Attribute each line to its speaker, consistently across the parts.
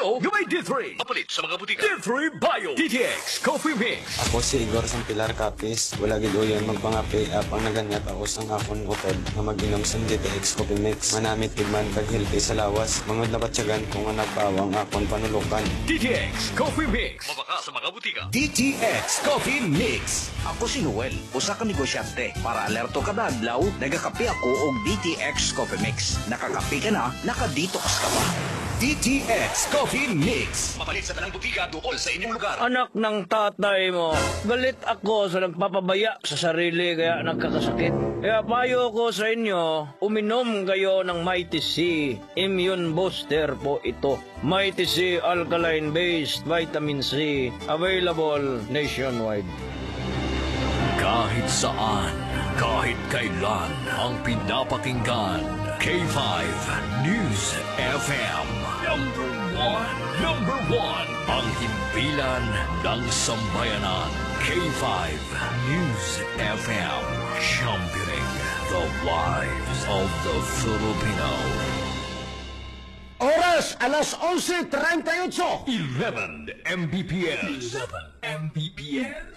Speaker 1: Bio, yung may D3. Kapalit sa mga butika. D3 Bio. DTX Coffee Mix.
Speaker 2: Ako si Igor sang Pilar Capis. Wala gid uyon magpangapi apang naganyat ako sang akon utod nga mag-inom sang DTX Coffee Mix. Manamit gid man kag healthy sa lawas. Mangod na batyagan kung nga nagpawang akon panulukan.
Speaker 1: DTX Coffee Mix. Mabaka sa mga butika.
Speaker 3: DTX Coffee Mix. Ako si Noel, usa ka negosyante. Para alerto kada adlaw, nagakape ako og DTX Coffee Mix. Nakakape ka na, nakadetox ka pa. DTX Coffee Mix.
Speaker 1: Mapalit sa tanang butika dukol sa inyong lugar.
Speaker 4: Anak ng tatay mo, galit ako sa nagpapabaya sa sarili kaya nagkakasakit. Kaya payo ko sa inyo, uminom kayo ng Mighty C. Immune Booster po ito. Mighty C Alkaline-based Vitamin C. Available nationwide.
Speaker 1: Kahit saan, kahit kailan, ang pinapakinggan. K5 News FM. Number one. Ang himpilan ng sambayanan. K5 News FM. Championing the lives of the Filipino.
Speaker 5: Oras, alas 11:38.
Speaker 1: 11 Mbps. 11 Mbps.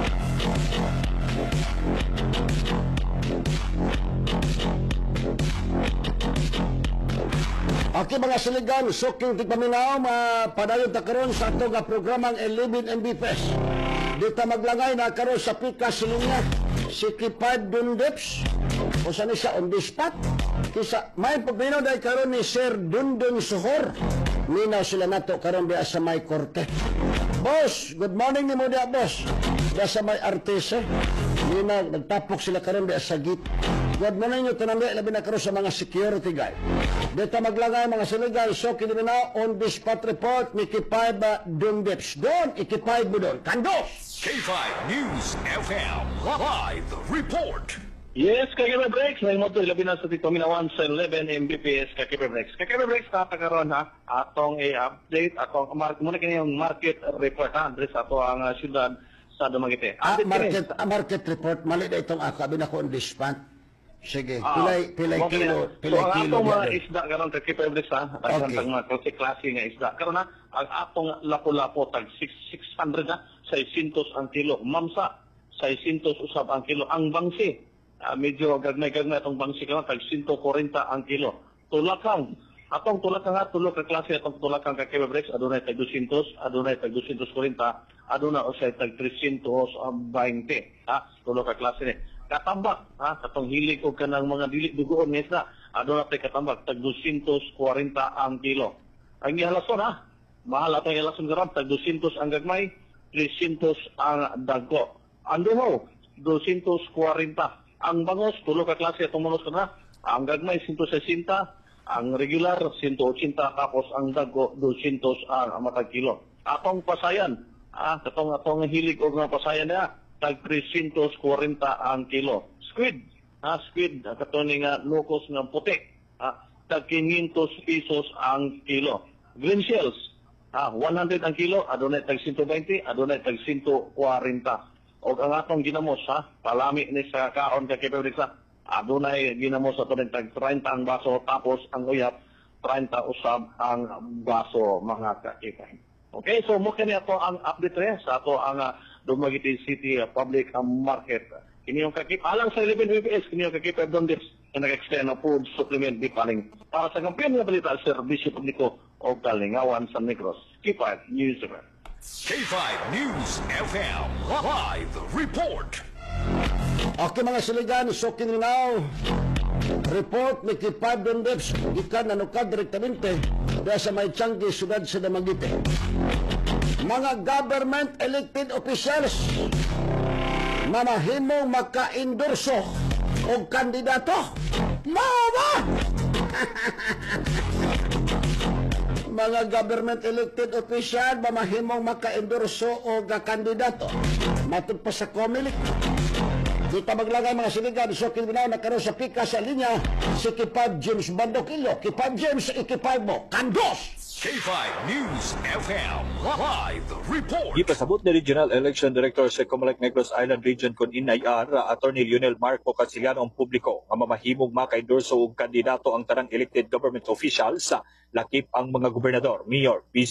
Speaker 5: Okay mga siligan, suking tigpaminaw, padayon ta karon sa ato nga programang 11 Mbps. Dito maglangay na karon sa pika silinya, si Kipad Dundips, o saan siya on the spot. Kisa, may pagminaw dahil karon ni Sir Dundun Suhor. Nina sila nato karon diya sa may korte. Boss, good morning ni mo diya, boss. Diya sa may artise. Nina, nagtapok sila karon diya sa gate. Good morning nyo, tanambi, labi na karon sa mga security guy. Dito maglangay mga siligan, so kinibina on the spot report ni Kipay Dundips. Doon, ikipay mo doon. Kandos!
Speaker 1: K5 News FM. Live report.
Speaker 6: Yes, Kakibe Breaks. May mo ito, labi na sa tito minawan sa 11 Mbps Kakibe Breaks. Kakibe Breaks, katakaroon ha, atong i-update, atong, muna kini yung market report ha, Andres, ato ang syudad sa Dumaguete.
Speaker 5: Market report, mali na itong ako, abin ako on the spot. Sige, pilay
Speaker 6: okay,
Speaker 5: kilo.
Speaker 6: So, ang atong mga isda karon Kakibe Breaks ha, ang mga klase nga isda. Karon ha, ang atong lapo-lapo, tag 600 ha, 600 ang kilo. Mamsa, 600 usab ang kilo. Ang bangsi, medyo gagmay-gagmay itong bangsi ka tag 140 ang kilo. Tulakang, atong tulakang ha, tulok ka klase atong tulakang Kakibe Breaks, adunay tag 200, adunay tag 240, adunay usay tag 320, ha, tulok ka klase ni. Katambak, ha, katong hilig o kanang mga dili dugoon nga isda, adunay tag katambak tag 240 ang kilo. Ang ihalason ha, mahal atong ihalason garam tag 200 ang gagmay, 300 ang dagko. Anduho, 240. Ang bangos, tulo ka klase itong bangos na. Ang gagmay, 160. Ang regular, 180. Tapos ang dago, 200 ang matag kilo. Atong pasayan, atong hilig o nga pasayan na, tag 340 ang kilo. Squid, squid, katong nga locos nga puti, tag 500 pesos ang kilo. Green shells, 100 ang kilo, adunay tag 120, adunay tag 140. O ang atong ginamos, palami ni sa kaon Kakibe Breaks, adunay ginamos sa tunig tag 30 ang baso, tapos ang uyap, 30 usab ang baso, mga Kakibe. Okay, so mukha niya to ang update rin sa ato ang Dumaguete City Public Market. Kini yung Kakibe, alang sa 11 WPS, kini yung Kakibe Dundips na nag-extend na food supplement di paling. Para sa kampiyon nga balita, serbisyo publiko o kalingawan sa Negros. K5 News FM.
Speaker 1: K5 News FM. Live report.
Speaker 5: Okay mga siligan, so kininaw. Report ni Kipad Dundips, ikan nanukad direktamente dahil sa may Tiangge, sudad sa Dumaguete. Mga government elected officials mamahimong maka-endorso o kandidato. Mama! Mga government elected official mamahimong maka-endorso o kandidato. Matod pa sa COMELEC. Kita maglagay mga siligan, so kininaw na karoon sa pika sa linya, si Kipad James Bandokillo. Kipad James, ikipad mo. Kandos!
Speaker 1: K5 News FM. Live report.
Speaker 7: Gipasabot ni Regional Election Director sa Comelec Negros Island Region kun inayar Attorney Lionel Marco Katsiano ang publiko nga mamahimong maka-endorso og kandidato ang tanang elected government official sa lakip ang mga gobernador, mayor,